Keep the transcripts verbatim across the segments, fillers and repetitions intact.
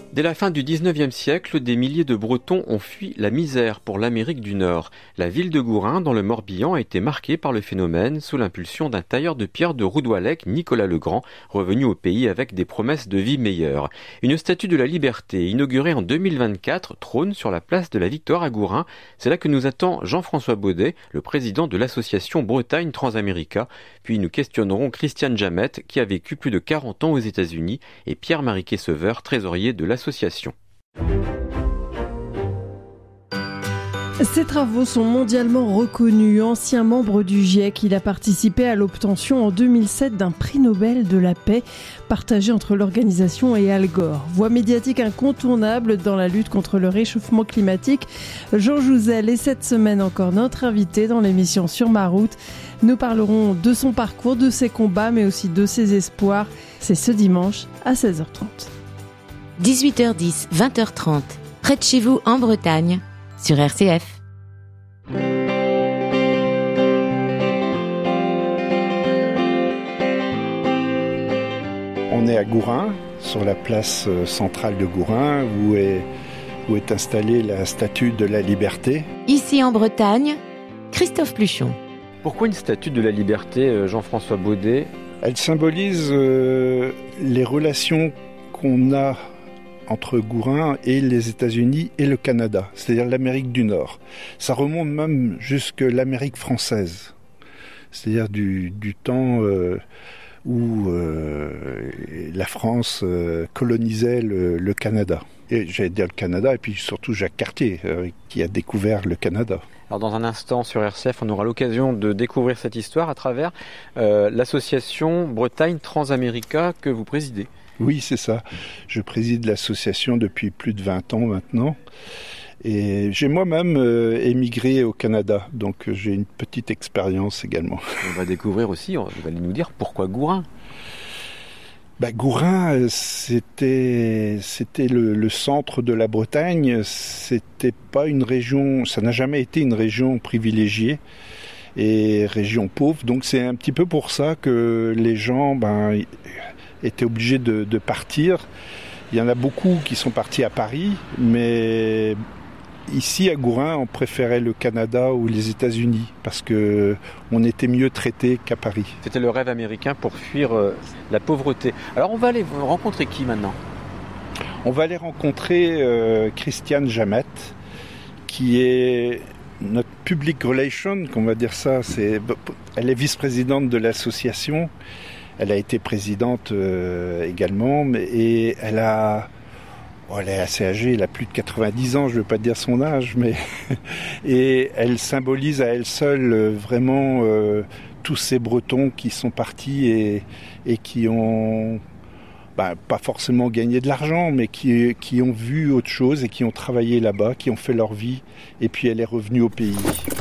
Dès la fin du dix-neuvième siècle, des milliers de Bretons ont fui la misère pour l'Amérique du Nord. La ville de Gourin, dans le Morbihan, a été marquée par le phénomène sous l'impulsion d'un tailleur de pierre de Roudouallec, Nicolas Legrand, revenu au pays avec des promesses de vie meilleures. Une statue de la liberté, inaugurée en deux mille vingt-quatre, trône sur la place de la Victoire à Gourin. C'est là que nous attend Jean-François Baudet, le président de l'association Bretagne Transamérica. Puis nous questionnerons Christiane Jamette, qui a vécu plus de quarante ans aux États-Unis, et Pierre-Marie Quessever, trésorier de l'association. Ses travaux sont mondialement reconnus. Ancien membre du GIEC, il a participé à l'obtention en deux mille sept d'un prix Nobel de la paix partagé entre l'organisation et Al Gore. Voix médiatique incontournable dans la lutte contre le réchauffement climatique, Jean Jouzel est cette semaine encore notre invité dans l'émission Sur ma route. Nous parlerons de son parcours, de ses combats, mais aussi de ses espoirs. C'est ce dimanche à seize heures trente. dix-huit heures dix, vingt heures trente, près de chez vous en Bretagne, sur R C F. On est à Gourin, sur la place centrale de Gourin, où est, où est installée la statue de la liberté. Ici en Bretagne, Christophe Pluchon. Pourquoi une statue de la liberté, Jean-François Baudet ? Elle symbolise euh, les relations qu'on a entre Gourin et les États-Unis et le Canada, c'est-à-dire l'Amérique du Nord. Ça remonte même jusque l'Amérique française, c'est-à-dire du, du temps euh, où euh, la France euh, colonisait le, le Canada. Et j'allais dire le Canada, et puis surtout Jacques Cartier, euh, qui a découvert le Canada. Alors dans un instant sur R C F, on aura l'occasion de découvrir cette histoire à travers euh, l'association Bretagne Transamérica que vous présidez. Oui, c'est ça. Je préside l'association depuis plus de vingt ans maintenant. Et j'ai moi-même euh, émigré au Canada, donc euh, j'ai une petite expérience également. On va découvrir aussi, vous allez nous dire pourquoi Gourin. Bah, Gourin, c'était, c'était le, le centre de la Bretagne. C'était pas une région, ça n'a jamais été une région privilégiée et région pauvre. Donc c'est un petit peu pour ça que les gens, ben, étaient obligés de, de partir. Il y en a beaucoup qui sont partis à Paris, mais ici à Gourin, on préférait le Canada ou les États-Unis parce que on était mieux traités qu'à Paris. C'était le rêve américain pour fuir euh, la pauvreté. Alors on va aller rencontrer qui maintenant ? On va aller rencontrer euh, Christiane Jamette, qui est notre public relation, qu'on va dire ça. C'est, elle est vice-présidente de l'association. Elle a été présidente euh, également, mais, et elle a, oh, elle est assez âgée, elle a plus de quatre-vingt-dix ans, je ne veux pas dire son âge, mais et elle symbolise à elle seule euh, vraiment euh, tous ces Bretons qui sont partis et, et qui ont, bah, pas forcément gagné de l'argent, mais qui, qui ont vu autre chose et qui ont travaillé là-bas, qui ont fait leur vie, et puis elle est revenue au pays.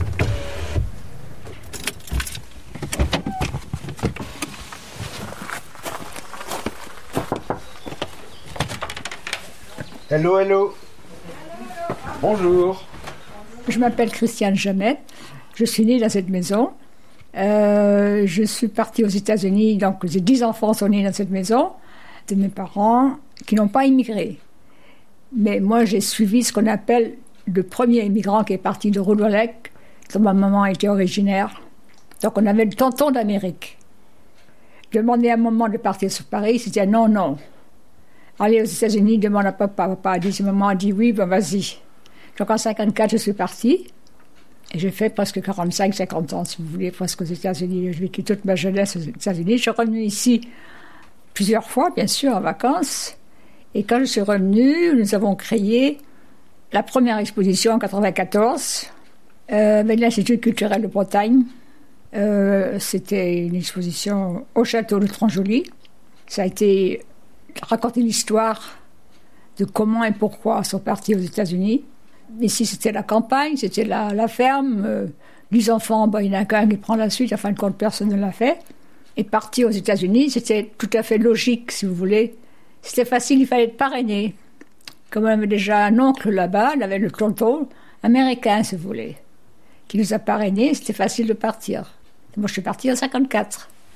Hello, hello. Bonjour. Je m'appelle Christiane Jamette. Je suis née dans cette maison. Euh, je suis partie aux États-Unis, donc j'ai dix enfants sont nés dans cette maison, de mes parents qui n'ont pas immigré. Mais moi, j'ai suivi ce qu'on appelle le premier immigrant qui est parti de Roudouallec, dont ma maman était originaire. Donc on avait le tonton d'Amérique. Je demandais à un moment de partir sur Paris, c'était non, non. Aller aux États-Unis, demande à papa. Papa a dit, si maman a dit oui, ben vas-y. Donc en cinquante-quatre, je suis partie. Et j'ai fait presque quarante-cinq cinquante ans, si vous voulez, presque aux États-Unis. J'ai vécu toute ma jeunesse aux États-Unis. Je suis revenue ici plusieurs fois, bien sûr, en vacances. Et quand je suis revenue, nous avons créé la première exposition en quatre-vingt-quatorze euh, avec l'Institut culturel de Bretagne. Euh, c'était une exposition au château de Tronjoli. Ça a été raconter l'histoire de comment et pourquoi sont partis aux États-Unis. Ici, c'était la campagne, c'était la, la ferme. Euh, les enfants, ben, il y en a qu'un qui prend la suite, en fin de compte, personne ne l'a fait. Et partir aux États-Unis, c'était tout à fait logique, si vous voulez. C'était facile, il fallait être parrainé. Comme on avait déjà un oncle là-bas, on avait le tonton américain, si vous voulez, qui nous a parrainés, c'était facile de partir. Moi, je suis partie en cinquante-quatre.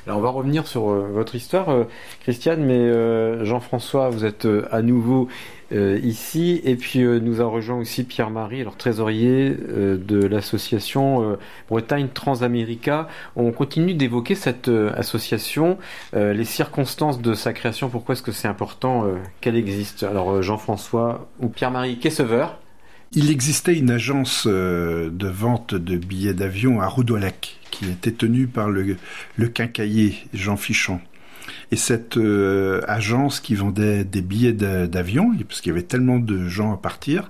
Alors on va revenir sur euh, votre histoire, euh, Christiane, mais euh, Jean-François, vous êtes euh, à nouveau euh, ici, et puis euh, nous a rejoint aussi Pierre-Marie, alors trésorier euh, de l'association euh, Bretagne Transamérica. On continue d'évoquer cette euh, association, euh, les circonstances de sa création, pourquoi est-ce que c'est important euh, qu'elle existe. Alors euh, Jean-François ou Pierre-Marie Quesseveur. Il existait une agence euh, de vente de billets d'avion à Roudoilec qui était tenue par le, le quincaillier Jean Fichon. Et cette euh, agence qui vendait des billets d'avion, parce qu'il y avait tellement de gens à partir,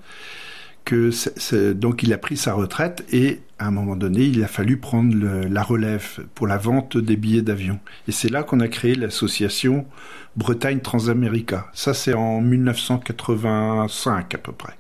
que c'est, c'est, donc il a pris sa retraite et à un moment donné, il a fallu prendre le, la relève pour la vente des billets d'avion. Et c'est là qu'on a créé l'association Bretagne Transamérica. Ça, c'est en dix-neuf cent quatre-vingt-cinq à peu près.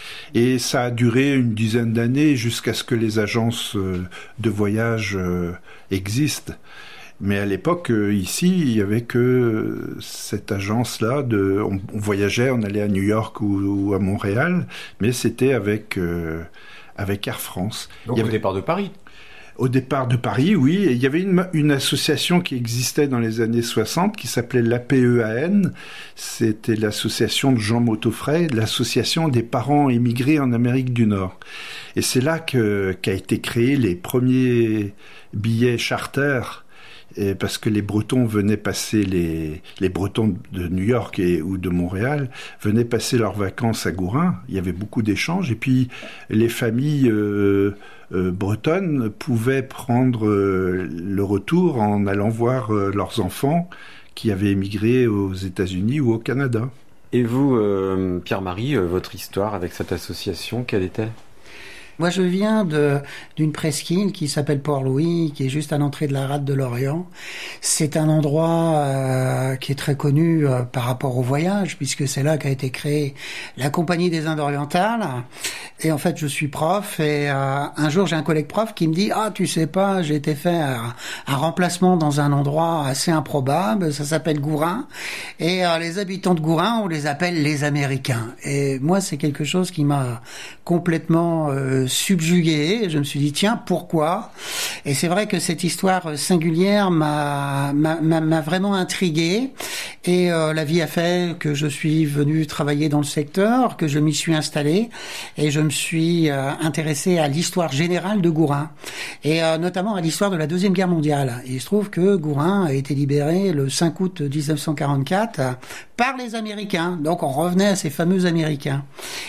Et ça a duré une dizaine d'années jusqu'à ce que les agences de voyage existent. Mais à l'époque, ici, il y avait que cette agence-là. De, on, on voyageait, on allait à New York ou, ou à Montréal, mais c'était avec euh, avec Air France. Donc il y avait, au départ de Paris. Au départ de Paris, oui. Et il y avait une, une association qui existait dans les années soixante qui s'appelait l'A P E A N. C'était l'association de Jean Mautofray, l'association des parents émigrés en Amérique du Nord. Et c'est là que qu'a été créé les premiers billets charter. Et parce que les Bretons venaient passer les les Bretons de New York et ou de Montréal venaient passer leurs vacances à Gourin. Il y avait beaucoup d'échanges et puis les familles euh, euh, bretonnes pouvaient prendre euh, le retour en allant voir euh, leurs enfants qui avaient émigré aux États-Unis ou au Canada. Et vous, euh, Pierre-Marie, euh, votre histoire avec cette association, quelle est-elle ? Moi, je viens de, d'une presqu'île qui s'appelle Port-Louis, qui est juste à l'entrée de la rade de l'Orient. C'est un endroit euh, qui est très connu euh, par rapport au voyage, puisque c'est là qu'a été créée la Compagnie des Indes orientales. Et en fait, je suis prof, et euh, un jour, j'ai un collègue prof qui me dit « Ah, tu sais pas, j'ai été fait un, un remplacement dans un endroit assez improbable, ça s'appelle Gourin, et euh, les habitants de Gourin, on les appelle les Américains. » Et moi, c'est quelque chose qui m'a complètement euh, subjugué. Je me suis dit tiens, pourquoi ? Et c'est vrai que cette histoire singulière m'a m'a, m'a vraiment intrigué. Et euh, la vie a fait que je suis venu travailler dans le secteur, que je m'y suis installé, et je me suis euh, intéressé à l'histoire générale de Gourin, et euh, notamment à l'histoire de la Deuxième Guerre mondiale. Et il se trouve que Gourin a été libéré le cinq août dix-neuf cent quarante-quatre par les Américains. Donc on revenait à ces fameux Américains.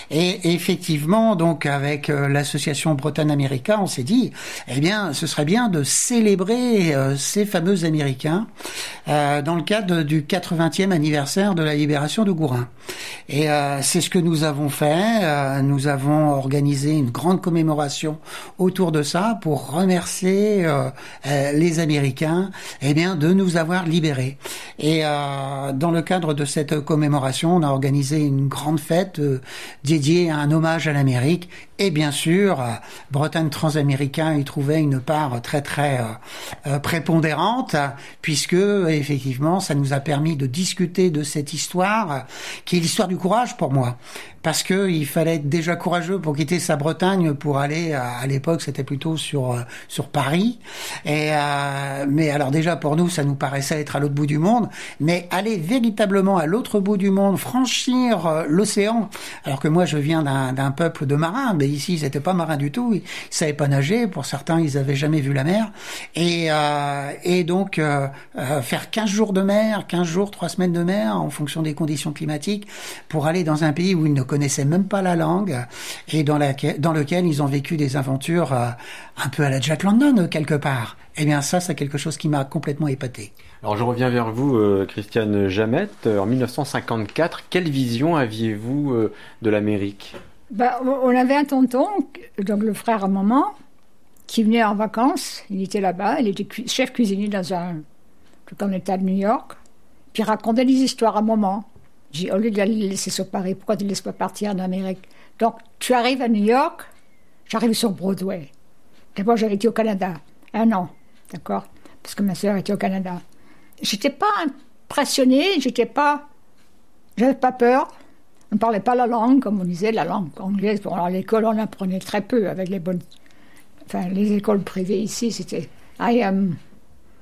Et effectivement, donc avec euh, l'association Bretagne America, on s'est dit, eh bien, ce serait bien de célébrer euh, ces fameux Américains euh, dans le cadre du quatre-vingtième anniversaire de la libération de Gourin. Et euh, c'est ce que nous avons fait. Euh, nous avons organisé une grande commémoration autour de ça pour remercier euh, euh, les Américains, eh bien, de nous avoir libérés. Et euh, dans le cadre de cette commémoration, on a organisé une grande fête euh, dédiée à un hommage à l'Amérique. Et bien sûr, euh, Bretagne Transamérica y trouvait une part très très euh, euh, prépondérante, puisque effectivement, ça nous a permis de discuter de cette histoire, euh, qui est l'histoire du courage pour moi. Parce que il fallait être déjà courageux pour quitter sa Bretagne pour aller à, à l'époque c'était plutôt sur euh, sur Paris. Et euh, mais alors déjà pour nous ça nous paraissait être à l'autre bout du monde, mais aller véritablement à l'autre bout du monde, franchir euh, l'océan. Alors que moi je viens d'un, d'un peuple de marins, mais ici ils n'étaient pas marins du tout, ils, ils savaient pas nager. Pour certains ils avaient jamais vu la mer. Et euh, et donc euh, euh, faire quinze jours de mer, quinze jours, trois semaines de mer en fonction des conditions climatiques pour aller dans un pays où ils ne connaissaient même pas la langue et dans, la, dans lequel ils ont vécu des aventures euh, un peu à la Jack London quelque part. Eh bien ça, c'est quelque chose qui m'a complètement épaté. Alors je reviens vers vous, euh, Christiane Jamette. En dix-neuf cent cinquante-quatre, quelle vision aviez-vous euh, de l'Amérique ? Ben, on avait un tonton, donc le frère à maman, qui venait en vacances. Il était là-bas, il était cu- chef cuisinier dans un tout en état de New York. Puis il racontait des histoires à maman. J'ai dit, au lieu de la laisser sur Paris, pourquoi tu ne laisses pas partir en Amérique ? Donc, tu arrives à New York, j'arrive sur Broadway. D'abord, j'avais été au Canada, un an, d'accord ? Parce que ma sœur était au Canada. J'étais pas impressionnée, j'étais pas... J'avais pas peur. On ne parlait pas la langue, comme on disait, la langue anglaise. Bon, alors, à l'école, on apprenait très peu avec les bonnes... Enfin, les écoles privées ici, c'était... I am...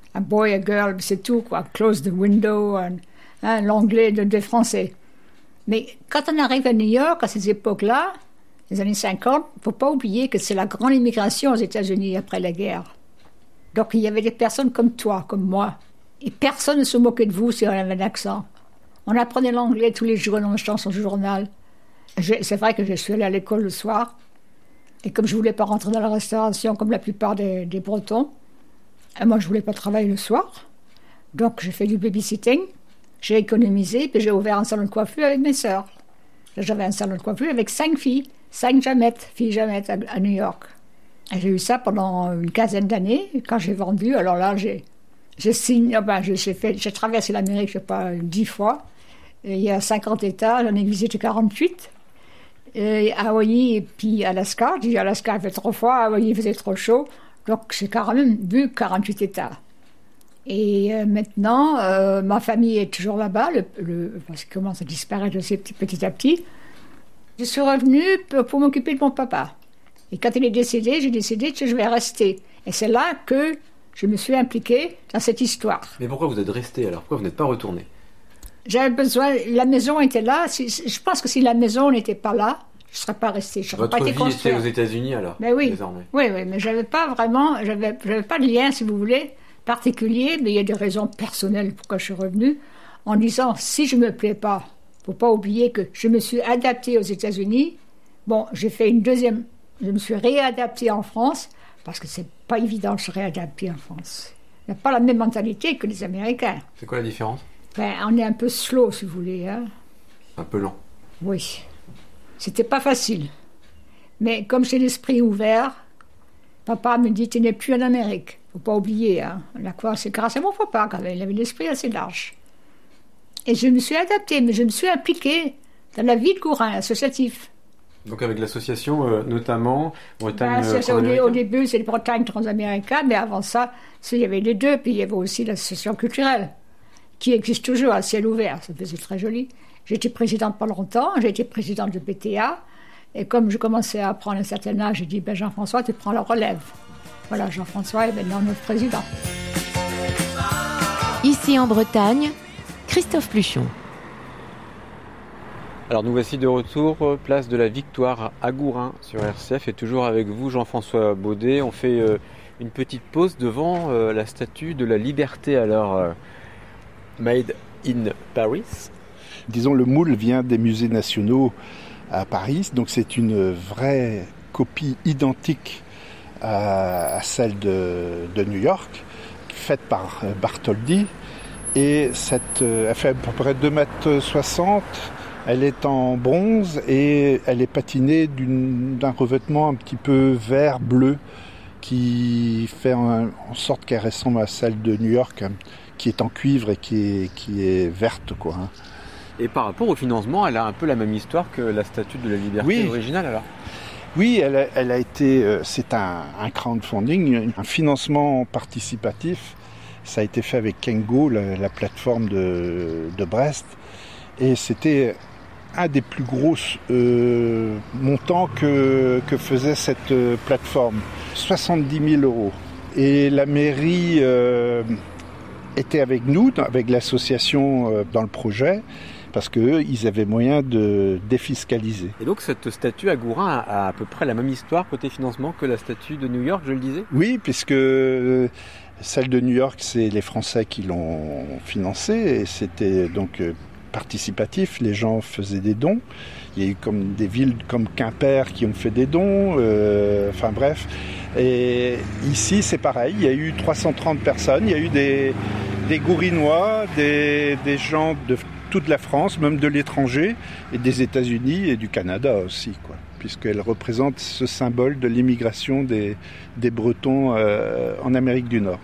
un boy, a girl, c'est tout, quoi. Close the window, hein, hein, l'anglais de, des Français. Mais quand on arrive à New York, à ces époques-là, les années cinquante, il ne faut pas oublier que c'est la grande immigration aux États-Unis après la guerre. Donc il y avait des personnes comme toi, comme moi. Et personne ne se moquait de vous si on avait un accent. On apprenait l'anglais tous les jours en achetant son journal. Je, c'est vrai que je suis allée à l'école le soir. Et comme je ne voulais pas rentrer dans la restauration comme la plupart des, des Bretons, moi je ne voulais pas travailler le soir. Donc j'ai fait du babysitting, j'ai économisé, puis j'ai ouvert un salon de coiffure avec mes sœurs. J'avais un salon de coiffure avec cinq filles, cinq Jamettes, filles Jamettes à, à New York. Et j'ai eu ça pendant une quinzaine d'années. Quand j'ai vendu, alors là, j'ai, j'ai, signé, ben, j'ai, fait, j'ai traversé l'Amérique, je ne sais pas, dix fois. Et il y a cinquante États, j'en ai visité quarante-huit. Et Hawaï et puis Alaska. J'ai dit Alaska, il fait trop froid, Hawaï, il faisait trop chaud. Donc j'ai quand même vu quarante-huit États. Et euh, maintenant, euh, ma famille est toujours là-bas, le, le, parce qu'il commence à disparaître aussi petit, petit à petit. Je suis revenue pour, pour m'occuper de mon papa. Et quand il est décédé, j'ai décidé que je vais rester. Et c'est là que je me suis impliquée dans cette histoire. Mais pourquoi vous êtes restée alors? Pourquoi vous n'êtes pas retournée? J'avais besoin, la maison était là. Si, je pense que si la maison n'était pas là, je ne serais pas restée. Je Votre pas été vie construire. était aux États-Unis alors, mais oui, désormais. Oui, oui, mais j'avais pas vraiment, j'avais, j'avais pas de lien, si vous voulez, particulier. Mais il y a des raisons personnelles pourquoi je suis revenue, en disant si je me plais pas, faut pas oublier que je me suis adaptée aux États-Unis. Bon, j'ai fait une deuxième, je me suis réadaptée en France parce que c'est pas évident de se réadapter en France. Il n'y a pas la même mentalité que les Américains. C'est quoi la différence? Ben, on est un peu slow, si vous voulez. Hein. Un peu lent. Oui. C'était pas facile. Mais comme j'ai l'esprit ouvert, papa me dit, tu n'es plus en Amérique. Faut pas oublier. Hein. La quoi, c'est grâce à mon papa, quand même. Il avait l'esprit assez large. Et je me suis adaptée, mais je me suis impliquée dans la vie de Gourin, associatif. Donc avec l'association, euh, notamment, Bretagne ben, Transaméricaine. Au, au début, c'est le Bretagne Transaméricaine, mais avant ça, il y avait les deux. Puis il y avait aussi l'association culturelle, qui existe toujours à ciel ouvert. Ça faisait très joli. J'étais présidente pas longtemps, j'ai été présidente de P T A. Et comme je commençais à prendre un certain âge, j'ai dit, ben Jean-François, tu prends la relève. Voilà, Jean-François est maintenant notre président. Ici en Bretagne, Christophe Pluchon. Alors nous voici de retour, place de la Victoire à Gourin sur R C F et toujours avec vous Jean-François Baudet. On fait euh, une petite pause devant euh, la statue de la Liberté, alors euh, Made in Paris. Disons, le moule vient des musées nationaux à Paris, donc c'est une vraie copie identique à, à celle de, de New York, faite par Bartholdi. Et cette, elle fait à peu près deux mètres soixante. Elle est en bronze et elle est patinée d'une, d'un revêtement un petit peu vert-bleu qui fait en, en sorte qu'elle ressemble à celle de New York, qui est en cuivre et qui est, qui est verte, quoi. Et par rapport au financement, elle a un peu la même histoire que la statue de la Liberté oui. originale, alors? Oui, elle a, elle a été, c'est un, un crowdfunding, un financement participatif. Ça a été fait avec Kengo, la, la plateforme de, de Brest. Et c'était un des plus gros euh, montants que, que faisait cette euh, plateforme. soixante-dix mille euros. Et la mairie euh, était avec nous, avec l'association euh, dans le projet, parce qu'eux, ils avaient moyen de défiscaliser. Et donc cette statue à Gourin a, a à peu près la même histoire côté financement que la statue de New York, je le disais? Oui, puisque euh, celle de New York, c'est les Français qui l'ont financée, et c'était donc euh, participatif, les gens faisaient des dons. Il y a eu comme des villes comme Quimper qui ont fait des dons, euh, enfin bref. Et ici, c'est pareil, il y a eu trois cent trente personnes, il y a eu des, des Gourinois, des, des gens de toute la France, même de l'étranger, et des États-Unis et du Canada aussi, quoi, puisqu'elle représente ce symbole de l'immigration des, des Bretons euh, en Amérique du Nord.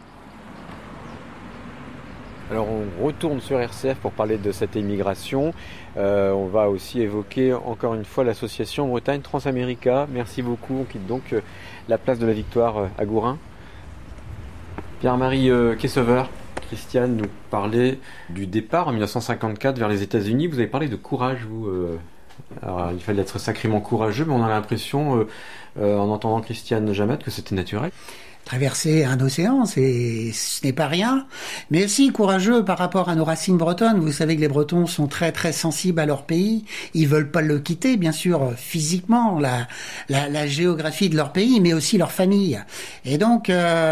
Alors on retourne sur R C F pour parler de cette émigration. Euh, on va aussi évoquer encore une fois l'association Bretagne Transamérica. Merci beaucoup. On quitte donc euh, la place de la Victoire euh, à Gourin. Pierre-Marie euh, Kessever, Christiane nous parlait du départ en dix-neuf cent cinquante-quatre vers les États-Unis. Vous avez parlé de courage, vous. Euh, alors, il fallait être sacrément courageux, mais on a l'impression, euh, euh, en entendant Christiane Jamette, que c'était naturel. traverser un océan, c'est, ce n'est pas rien, mais aussi courageux par rapport à nos racines bretonnes. Vous savez que les Bretons sont très très sensibles à leur pays, ils veulent pas le quitter, bien sûr, physiquement, la, la, la géographie de leur pays, mais aussi leur famille. Et donc,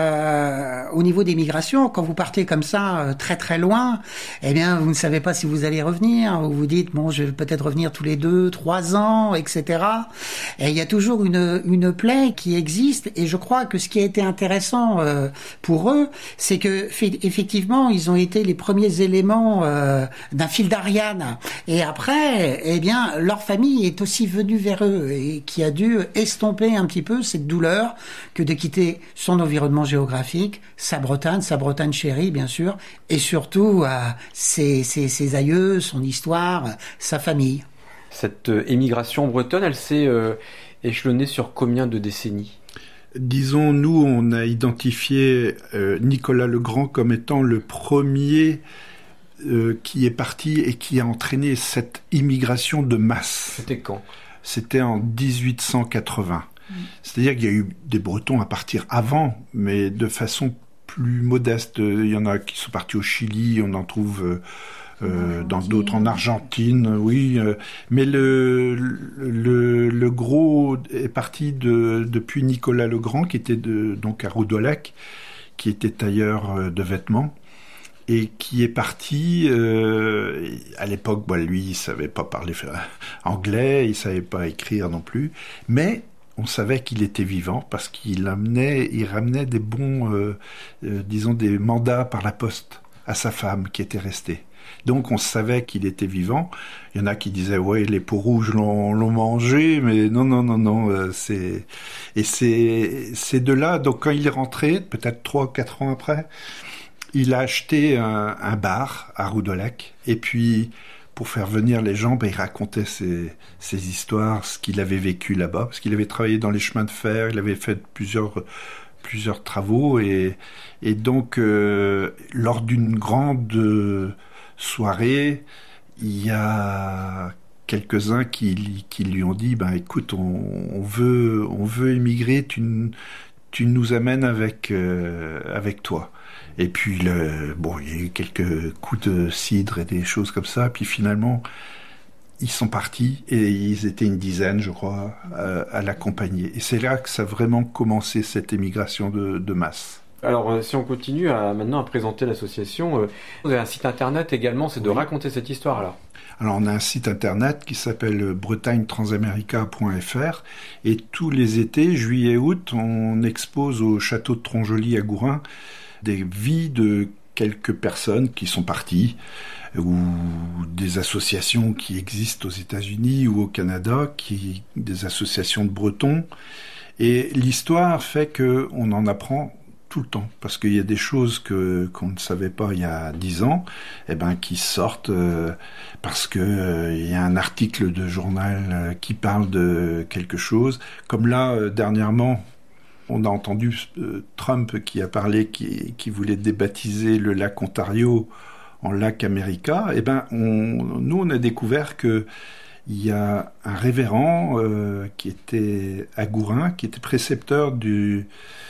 euh, au niveau des migrations, quand vous partez comme ça, très très loin, eh bien, vous ne savez pas si vous allez revenir, vous vous dites, bon, je vais peut-être revenir tous les deux, trois ans, et cetera. Et il y a toujours une, une plaie qui existe, et je crois que ce qui a été intéressant intéressant euh, pour eux, c'est que effectivement ils ont été les premiers éléments euh, d'un fil d'Ariane. Et après, eh bien, leur famille est aussi venue vers eux et qui a dû estomper un petit peu cette douleur que de quitter son environnement géographique, sa Bretagne, sa Bretagne chérie, bien sûr, et surtout euh, ses, ses, ses aïeux, son histoire, sa famille. Cette euh, émigration bretonne, elle s'est euh, échelonnée sur combien de décennies ? Disons, nous, on a identifié euh, Nicolas Legrand comme étant le premier euh, qui est parti et qui a entraîné cette immigration de masse. C'était quand ? C'était en dix-huit cent quatre-vingts. Mmh. C'est-à-dire qu'il y a eu des Bretons à partir avant, mais de façon plus modeste. Il y en a qui sont partis au Chili, on en trouve... Euh, Euh, dans d'autres en Argentine, oui, euh, mais le, le le gros est parti de depuis Nicolas Legrand qui était de, donc à Roudoilhac, qui était tailleur de vêtements et qui est parti euh, à l'époque. Bon, lui, il savait pas parler anglais, il savait pas écrire non plus, mais on savait qu'il était vivant parce qu'il amenait, il ramenait des bons, euh, euh, disons des mandats par la poste à sa femme qui était restée. Donc on savait qu'il était vivant. Il y en a qui disaient ouais, les peaux rouges l'ont, l'ont mangé, mais non non non non euh, c'est et c'est c'est de là. Donc quand il est rentré, peut-être trois quatre ans après, il a acheté un, un bar à Roudoilhac et puis pour faire venir les gens, ben, il racontait ses ses histoires, ce qu'il avait vécu là-bas, parce qu'il avait travaillé dans les chemins de fer, il avait fait plusieurs plusieurs travaux et et donc euh, lors d'une grande soirée, il y a quelques-uns qui, qui lui ont dit ben écoute, on, on veut on veut émigrer, tu, tu nous amènes avec euh, avec toi. Et puis le, bon, il y a eu quelques coups de cidre et des choses comme ça, puis finalement ils sont partis et ils étaient une dizaine, je crois, à, à l'accompagner. Et c'est là que ça a vraiment commencé, cette émigration de, de masse. Alors, si on continue à, maintenant à présenter l'association, euh, vous avez un site internet également, c'est de oui. raconter cette histoire-là. Alors, on a un site internet qui s'appelle bretagne transamerica point f r et tous les étés, juillet et août, on expose au château de Tronjoli à Gourin des vies de quelques personnes qui sont parties ou des associations qui existent aux États-Unis ou au Canada, qui, des associations de Bretons. Et l'histoire fait qu'on en apprend tout le temps, parce qu'il y a des choses que qu'on ne savait pas il y a dix ans, eh ben qui sortent euh, parce que euh, il y a un article de journal euh, qui parle de quelque chose. Comme là euh, dernièrement, on a entendu euh, Trump qui a parlé, qui qui voulait débaptiser le lac Ontario en lac America. Eh ben on, nous on a découvert que il y a un révérend euh, qui était à Gourin, qui était précepteur du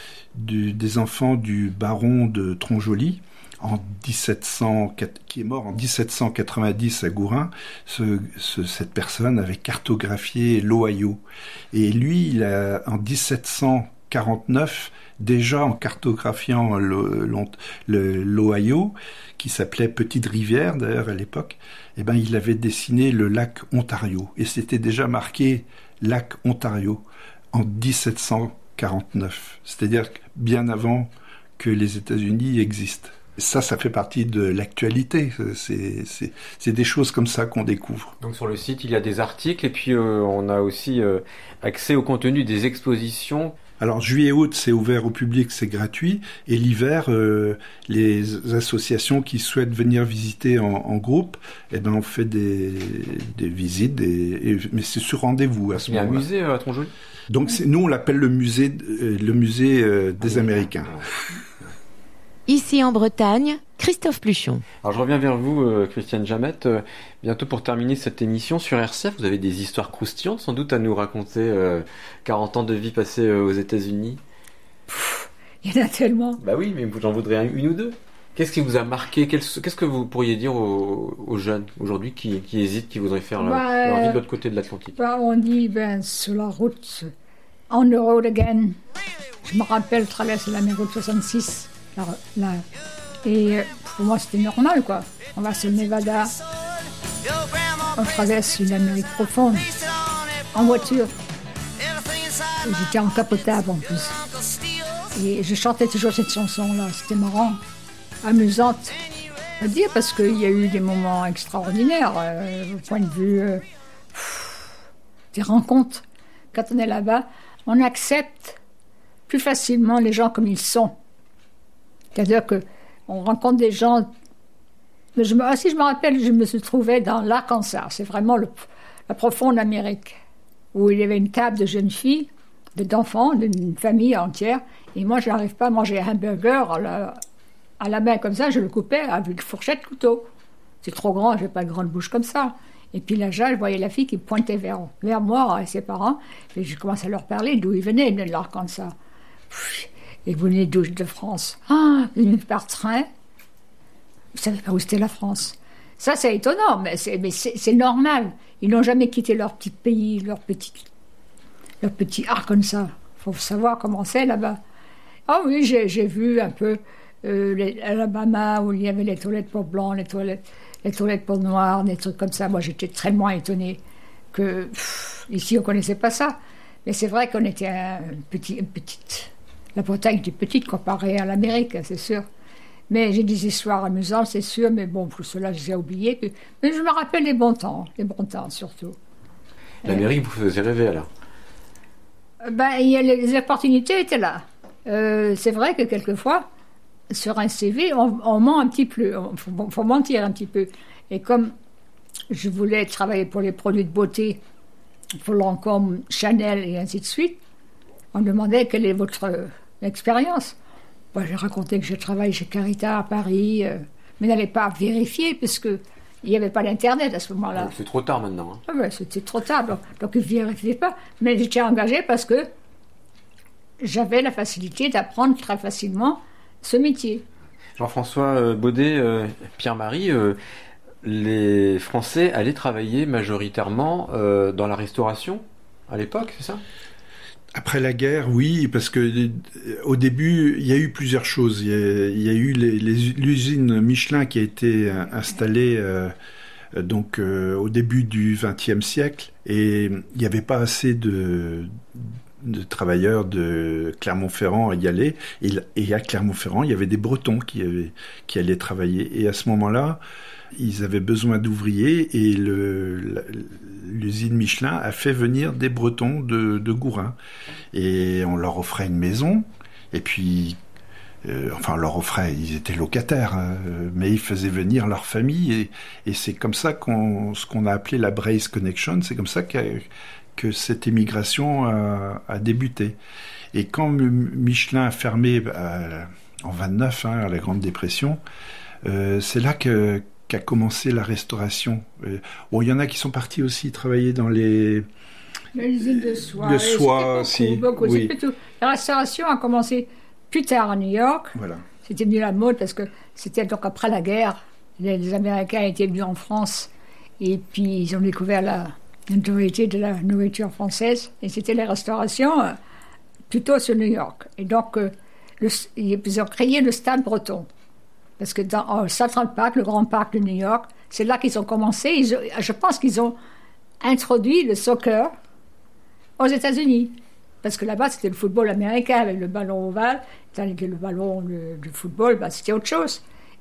Du, des enfants du baron de Tronjoli en dix-sept cents, qui est mort en dix-sept cent quatre-vingt-dix à Gourin. Ce, ce, cette personne avait cartographié l'Ohio et lui, il a, en dix-sept cent quarante-neuf, déjà en cartographiant le, le, l'Ohio, qui s'appelait Petite Rivière d'ailleurs à l'époque, eh ben il avait dessiné le lac Ontario et c'était déjà marqué lac Ontario en dix-sept cent quarante-neuf, c'est-à-dire bien avant que les États-Unis existent. Et ça, ça fait partie de l'actualité. C'est, c'est, c'est des choses comme ça qu'on découvre. Donc sur le site, il y a des articles et puis euh, on a aussi euh, accès au contenu des expositions. Alors juillet-août, c'est ouvert au public, c'est gratuit. Et l'hiver, euh, les associations qui souhaitent venir visiter en, en groupe, eh ben on fait des, des visites, des, et, mais c'est sur rendez-vous à ce moment-là. Il y a un musée à Tronjoli. Donc c'est, nous on l'appelle le musée, euh, le musée euh, des Américains. Ici en Bretagne, Christophe Pluchon. Alors je reviens vers vous, euh, Christiane Jamette. Euh, bientôt pour terminer cette émission sur R C F, vous avez des histoires croustillantes sans doute à nous raconter. Euh, quarante ans de vie passée euh, aux États-Unis. Pff, Il y en a tellement. Bah oui, mais j'en voudrais une ou deux. Qu'est-ce qui vous a marqué? Qu'est-ce que vous pourriez dire aux, aux jeunes aujourd'hui qui, qui hésitent, qui voudraient faire bah, leur vie de l'autre côté de l'Atlantique? Bah, on dit, ben, sur la route, on the road again. Je me rappelle traverser la mer Route soixante-six. Là, là. Et pour moi, c'était normal, quoi. On va sur le Nevada. On traverse une Amérique profonde. En voiture. Et j'étais en capotable, en plus. Et je chantais toujours cette chanson-là. C'était marrant. Amusante à dire, parce qu'il y a eu des moments extraordinaires euh, au point de vue euh, pff, des rencontres. Quand on est là-bas, on accepte plus facilement les gens comme ils sont. C'est-à-dire qu'on rencontre des gens... Je me, ah, si je me rappelle, je me suis trouvée dans l'Arkansas. C'est vraiment le, la profonde Amérique, où il y avait une table de jeunes filles, d'enfants, d'une famille entière, et moi, je n'arrive pas à manger un hamburger à la, à la main comme ça, je le coupais avec une fourchette couteau. C'est trop grand, je n'ai pas de grande bouche comme ça. Et puis là, je voyais la fille qui pointait vers, vers moi et ses parents, et je commence à leur parler d'où ils venaient, ils venaient de l'Arkansas. Et vous venez d'où? De France. Ah, vous venez par train? Vous ne savez pas où c'était la France. Ça, c'est étonnant, mais c'est, mais c'est, c'est normal. Ils n'ont jamais quitté leur petit pays, leur petit, leur petit Arkansas. Il faut savoir comment c'est là-bas. Ah oui, j'ai, j'ai vu un peu euh, les, l'Alabama, où il y avait les toilettes pour blancs, les toilettes, les toilettes pour noirs, des trucs comme ça. Moi, j'étais très moins étonnée que... Pff, ici, on ne connaissait pas ça. Mais c'est vrai qu'on était un petit, une petite... La Bretagne était petite comparée à l'Amérique, c'est sûr. Mais j'ai des histoires amusantes, c'est sûr, mais bon, pour cela, je les ai oubliées. Mais je me rappelle les bons temps, les bons temps surtout. L'Amérique vous faisait rêver alors? Ben, il y a les, les opportunités étaient là. Euh, c'est vrai que quelquefois, sur un C V, on, on ment un petit peu, il faut, faut mentir un petit peu. Et comme je voulais travailler pour les produits de beauté, pour Lancôme, Chanel et ainsi de suite, on me demandait quelle est votre euh, expérience. Bon, j'ai raconté que je travaille chez Carita à Paris, euh, mais n'allez pas vérifier, puisque il n'y avait pas d'Internet à ce moment-là. Donc c'est trop tard maintenant. Hein. Ah ben, c'était trop tard, donc, donc ils ne vérifiaient pas. Mais j'étais engagée parce que j'avais la facilité d'apprendre très facilement ce métier. Jean-François Baudet, euh, Pierre-Marie, euh, les Français allaient travailler majoritairement euh, dans la restauration à l'époque, c'est ça? Après la guerre, oui, parce que au début, il y a eu plusieurs choses. Il y a, il y a eu les, les, l'usine Michelin qui a été installée euh, donc euh, au début du vingtième siècle, et il n'y avait pas assez de, de travailleurs de Clermont-Ferrand à y aller. Et, et à Clermont-Ferrand, il y avait des Bretons qui avaient, qui allaient travailler. Et à ce moment-là, ils avaient besoin d'ouvriers, et le, la, l'usine Michelin a fait venir des Bretons de, de Gourin. Et on leur offrait une maison, et puis, euh, enfin, on leur offrait, ils étaient locataires, hein, mais ils faisaient venir leur famille, et, et c'est comme ça qu'on, ce qu'on a appelé la Brace Connection, c'est comme ça que, que cette émigration a, a débuté. Et quand Michelin a fermé euh, en vingt-neuf, hein, à la Grande Dépression, euh, c'est là que qu'a commencé la restauration. Euh, bon, il y en a qui sont partis aussi travailler dans les... L'usine de soie. De soie aussi. Beaucoup, oui. C'est plutôt... La restauration a commencé plus tard à New York. Voilà. C'était venu la mode parce que c'était donc après la guerre. Les, les Américains étaient venus en France et puis ils ont découvert la notoriété de la nourriture française. Et c'était les restaurations euh, plutôt sur New York. Et donc, euh, le, ils ont créé le Stade Breton. Parce que dans oh, Central Park, le grand parc de New York, c'est là qu'ils ont commencé. Ils ont, je pense qu'ils ont introduit le soccer aux États-Unis. Parce que là-bas, c'était le football américain avec le ballon ovale, tandis que le ballon de, de football, bah, c'était autre chose.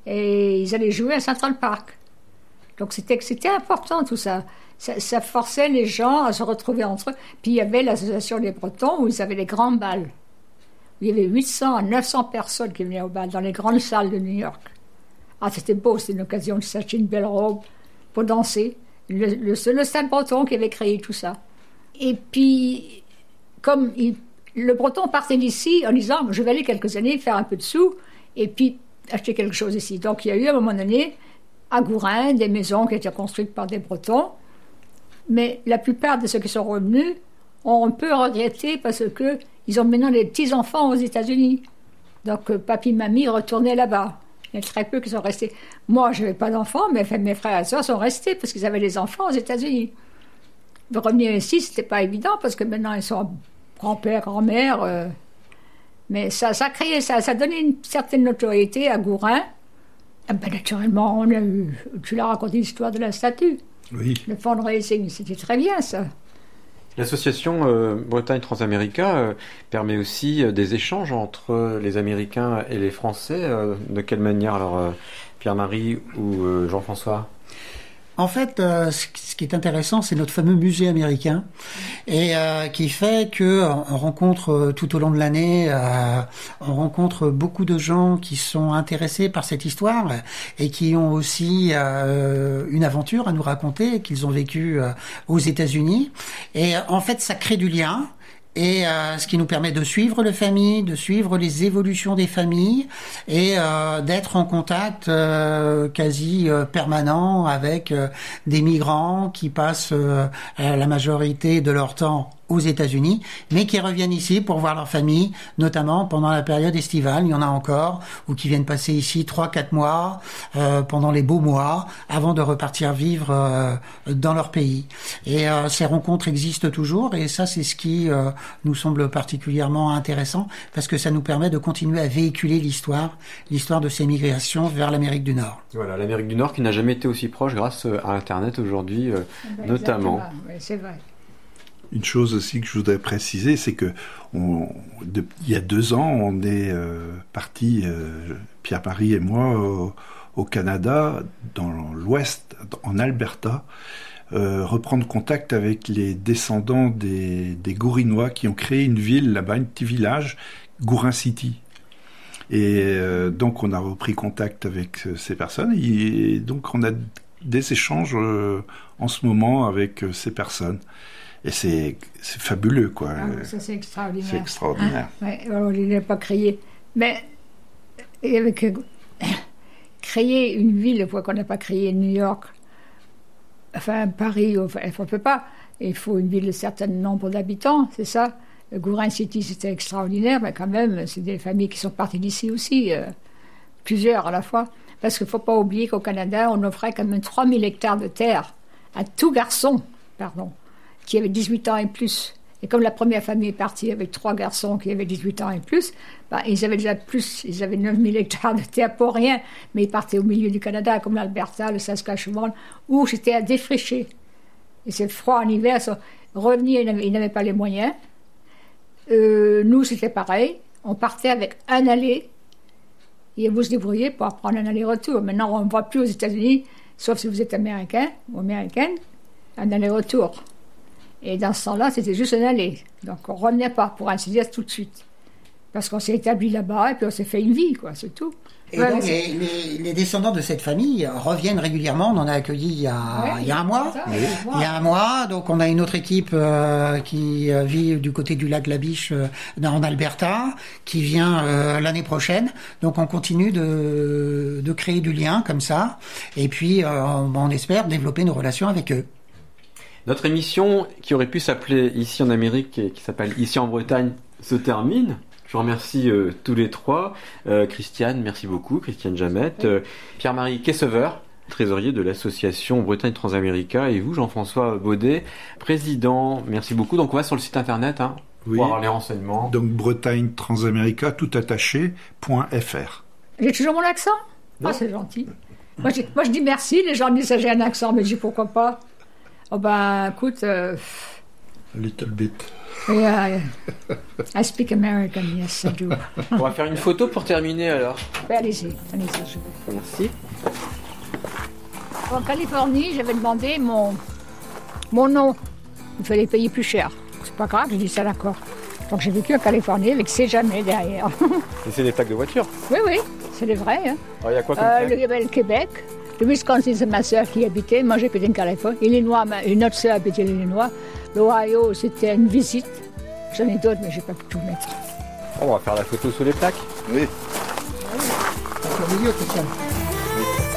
Et ils allaient jouer à Central Park. Donc c'était, c'était important tout ça. ça. Ça forçait les gens à se retrouver entre eux. Puis il y avait l'association des Bretons où ils avaient les grands bals. Il y avait huit cents à neuf cents personnes qui venaient au bal dans les grandes salles de New York. Ah, c'était beau, c'était une occasion de s'acheter une belle robe pour danser. Le, le, c'est le Stade Breton qui avait créé tout ça. Et puis, comme il, le Breton partait d'ici en disant « je vais aller quelques années faire un peu de sous et puis acheter quelque chose ici ». Donc il y a eu à un moment donné, à Gourin, des maisons qui étaient construites par des Bretons. Mais la plupart de ceux qui sont revenus ont un peu regretté parce que ils ont maintenant des petits-enfants aux États-Unis. Donc, euh, papy, mamie retournaient là-bas. Il y a très peu qui sont restés. Moi, je n'avais pas d'enfants, mais mes frères et sœurs sont restés parce qu'ils avaient des enfants aux États-Unis. De revenir ici, c'était pas évident parce que maintenant, ils sont grand-père, grand-mère. Euh, mais ça, ça a créé, ça, ça a donné une certaine notoriété à Gourin. Ah ben, naturellement, on a eu, tu l'as raconté l'histoire de la statue. Oui. Le fundraising, c'était très bien, ça. L'association euh, Bretagne Transamérica euh, permet aussi euh, des échanges entre les Américains et les Français. Euh, de quelle manière, alors, euh, Pierre-Marie ou euh, Jean-François ? En fait, euh, ce qui est intéressant, c'est notre fameux musée américain, et euh, qui fait que on rencontre euh, tout au long de l'année, euh, on rencontre beaucoup de gens qui sont intéressés par cette histoire et qui ont aussi euh, une aventure à nous raconter qu'ils ont vécu euh, aux États-Unis. Et en fait, ça crée du lien. Et euh, ce qui nous permet de suivre les familles, de suivre les évolutions des familles et euh, d'être en contact euh, quasi euh, permanent avec euh, des migrants qui passent euh, la majorité de leur temps aux États-Unis, mais qui reviennent ici pour voir leur famille, notamment pendant la période estivale. Il y en a encore, ou qui viennent passer ici trois, quatre mois euh, pendant les beaux mois, avant de repartir vivre euh, dans leur pays. Et euh, ces rencontres existent toujours, et ça, c'est ce qui euh, nous semble particulièrement intéressant, parce que ça nous permet de continuer à véhiculer l'histoire, l'histoire de ces migrations vers l'Amérique du Nord. Voilà, l'Amérique du Nord qui n'a jamais été aussi proche grâce à Internet aujourd'hui, euh, ben, notamment. Oui, c'est vrai. Une chose aussi que je voudrais préciser, c'est que on, de, il y a deux ans, on est euh, partis, euh, Pierre-Marie et moi, au, au Canada, dans l'Ouest, en Alberta, euh, reprendre contact avec les descendants des, des Gourinois qui ont créé une ville là-bas, un petit village, Gourin City. Et euh, donc on a repris contact avec euh, ces personnes, et donc on a des échanges euh, en ce moment avec euh, ces personnes. Et c'est, c'est fabuleux, quoi. Ah, ça, c'est extraordinaire. C'est extraordinaire. Ah, ouais, alors, il n'a pas créé. Mais, avec, euh, créer une ville, fois qu'on n'a pas créé New York, enfin, Paris, enfin, on ne peut pas. Il faut une ville de certain nombre d'habitants, c'est ça. Gourin City, c'était extraordinaire, mais quand même, c'est des familles qui sont parties d'ici aussi, euh, plusieurs à la fois. Parce qu'il ne faut pas oublier qu'au Canada, on offrait quand même trois mille hectares de terre à tout garçon, pardon, qui avait dix-huit ans et plus. Et comme la première famille est partie avec trois garçons qui avaient dix-huit ans et plus, bah, ils avaient déjà plus, ils avaient neuf mille hectares de terre pour rien, mais ils partaient au milieu du Canada, comme l'Alberta, le Saskatchewan, où c'était à défricher. Et c'est froid en hiver, ça, revenir, ils n'avaient, ils n'avaient pas les moyens. Euh, nous, c'était pareil. On partait avec un aller, et vous se débrouillez pour prendre un aller-retour. Maintenant, on ne voit plus aux États-Unis, sauf si vous êtes américain ou américaine, un aller-retour. Et dans ce temps-là, c'était juste un aller. Donc, on ne revenait pas, pour ainsi dire, tout de suite. Parce qu'on s'est établi là-bas, et puis on s'est fait une vie, quoi, c'est tout. Et ouais, donc, les, les, les descendants de cette famille reviennent régulièrement. On en a accueilli il y a, ouais, il y a un mois. Ça, oui. ouais. Il y a un mois. Donc, on a une autre équipe euh, qui euh, vit du côté du lac Labiche euh, en Alberta, qui vient euh, l'année prochaine. Donc, on continue de, de créer du lien comme ça. Et puis, euh, on, on espère développer nos relations avec eux. Notre émission, qui aurait pu s'appeler Ici en Amérique et qui s'appelle Ici en Bretagne, se termine. Je vous remercie euh, tous les trois. Euh, Christiane, merci beaucoup. Christiane Jamette. Euh, Pierre-Marie Kessever, trésorier de l'association Bretagne Transamérica. Et vous, Jean-François Baudet, président. Merci beaucoup. Donc, on va sur le site internet hein, oui. pour avoir les renseignements. Donc, Bretagne Transamérica, tout attaché, point F R. J'ai toujours mon accent ? Ah, oh, c'est gentil. Moi je, moi, je dis merci. Les gens disent que j'ai un accent, mais je dis pourquoi pas. Oh ben, écoute... Euh... A little bit. Yeah, I speak American, yes, I do. On va faire une photo pour terminer, alors. Ben, allez-y, allez-y. Je... Merci. En Californie, j'avais demandé mon, mon nom. Il fallait payer plus cher. C'est pas grave, j'ai dit ça, d'accord. Donc j'ai vécu en Californie avec C'est jamais derrière. Et c'est des plaques de voiture ? Oui, oui, c'est des vrais. Hein. Alors, il y a quoi comme euh, plaque ? Il y avait le Québec. Le Wisconsin, c'est ma sœur qui y habitait. Moi, j'habitais en Californie. Illinois, une autre sœur habitait l'Illinois. L'Ohio, c'était une visite. J'en ai d'autres, mais je n'ai pas pu tout mettre. On va faire la photo sous les plaques. Oui. Au milieu, Christian.